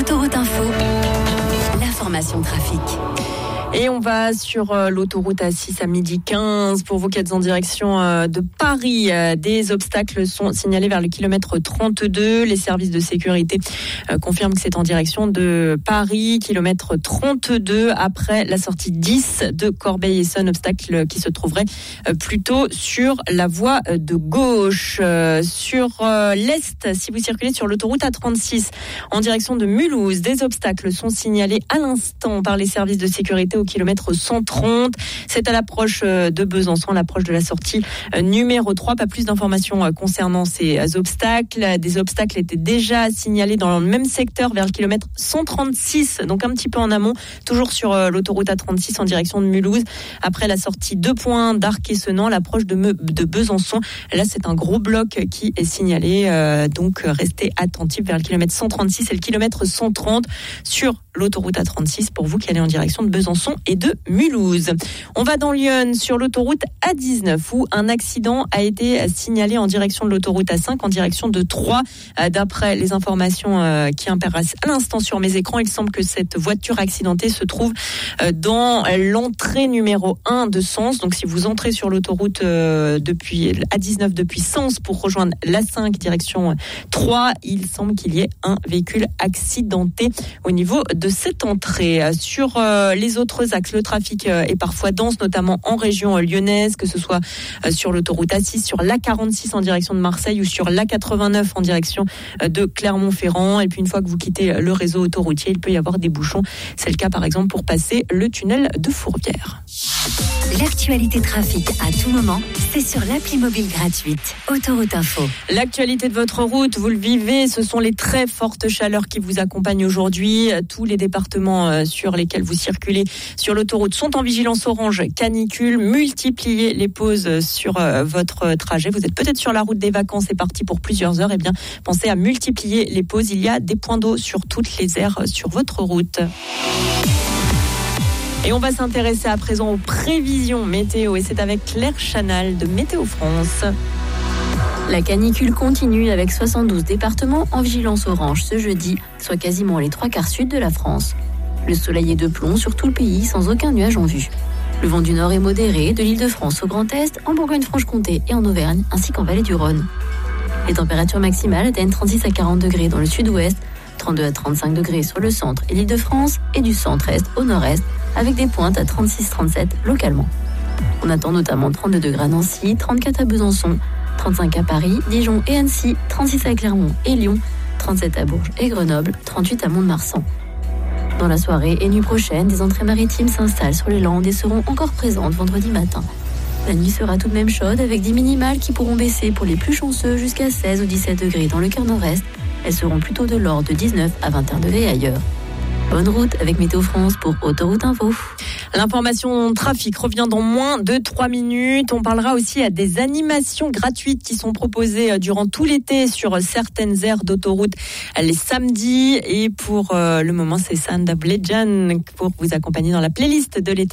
Autoroute Info, l'information trafic. Et on va sur l'autoroute A6 à 12h15. Pour vous qui êtes en direction de Paris, des obstacles sont signalés vers le kilomètre 32. Les services de sécurité confirment que c'est en direction de Paris, kilomètre 32, après la sortie 10 de Corbeil-Essonnes, obstacle qui se trouverait plutôt sur la voie de gauche. Sur l'est, si vous circulez sur l'autoroute A36 en direction de Mulhouse, des obstacles sont signalés à l'instant par les services de sécurité au kilomètre 130. C'est à l'approche de Besançon, à l'approche de la sortie numéro 3. Pas plus d'informations concernant ces obstacles. Des obstacles étaient déjà signalés dans le même secteur vers le kilomètre 136, donc un petit peu en amont, toujours sur l'autoroute A36 en direction de Mulhouse. Après la sortie 2 points d'Arc-et-Senans, l'approche de Besançon. Là, c'est un gros bloc qui est signalé. Donc, restez attentifs vers le kilomètre 136 et le kilomètre 130 sur l'autoroute A36 pour vous qui allez en direction de Besançon et de Mulhouse. On va dans Lyon sur l'autoroute A19 où un accident a été signalé en direction de l'autoroute A5 en direction de Troyes. D'après les informations qui apparaissent à l'instant sur mes écrans, il semble que cette voiture accidentée se trouve dans l'entrée numéro 1 de Sens. Donc si vous entrez sur l'autoroute depuis A19 depuis Sens pour rejoindre l'A5 direction Troyes, il semble qu'il y ait un véhicule accidenté au niveau de cette entrée. Sur les autres axes, le trafic est parfois dense, notamment en région lyonnaise, que ce soit sur l'autoroute A6, sur l'A46 en direction de Marseille ou sur l'A89 en direction de Clermont-Ferrand. Et puis une fois que vous quittez le réseau autoroutier, il peut y avoir des bouchons. C'est le cas par exemple pour passer le tunnel de Fourvière. L'actualité trafic à tout moment, c'est sur l'appli mobile gratuite Autoroute Info. L'actualité de votre route, vous le vivez, ce sont les très fortes chaleurs qui vous accompagnent aujourd'hui. Tous les départements sur lesquels vous circulez sur l'autoroute sont en vigilance orange canicule. Multipliez les pauses sur votre trajet. Vous êtes peut-être sur la route des vacances et parti pour plusieurs heures. Eh bien, pensez à multiplier les pauses. Il y a des points d'eau sur toutes les aires sur votre route. Et on va s'intéresser à présent aux prévisions météo. Et c'est avec Claire Chanal de Météo France. La canicule continue avec 72 départements en vigilance orange ce jeudi, soit quasiment les 3/4 sud de la France. Le soleil est de plomb sur tout le pays sans aucun nuage en vue. Le vent du nord est modéré de l'Île-de-France au Grand Est, en Bourgogne-Franche-Comté et en Auvergne, ainsi qu'en vallée du Rhône. Les températures maximales atteignent 36 à 40 degrés dans le sud-ouest, 32 à 35 degrés sur le centre et l'Île-de-France et du centre-est au nord-est, avec des pointes à 36-37 localement. On attend notamment 32 degrés à Nancy, 34 à Besançon, 35 à Paris, Dijon et Annecy, 36 à Clermont et Lyon, 37 à Bourges et Grenoble, 38 à Mont-de-Marsan. Dans la soirée et nuit prochaine, des entrées maritimes s'installent sur les Landes et seront encore présentes vendredi matin. La nuit sera tout de même chaude avec des minimales qui pourront baisser pour les plus chanceux jusqu'à 16 ou 17 degrés dans le cœur nord-est. Elles seront plutôt de l'ordre de 19 à 21 degrés ailleurs. Bonne route avec Météo France pour Autoroute Info. L'information trafic revient dans moins de 3 minutes. On parlera aussi à des animations gratuites qui sont proposées durant tout l'été sur certaines aires d'autoroute les samedis. Et pour le moment, c'est Sound of Legend pour vous accompagner dans la playlist de l'été.